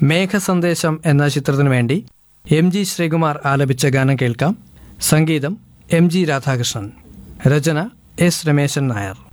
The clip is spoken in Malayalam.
മേഘസന്ദേശം എന്ന ചിത്രത്തിനു വേണ്ടി MG ശ്രീകുമാർ ആലപിച്ച ഗാനം കേൾക്കാം. സംഗീതം MG രാധാകൃഷ്ണൻ, രചന S രമേശൻ നായർ.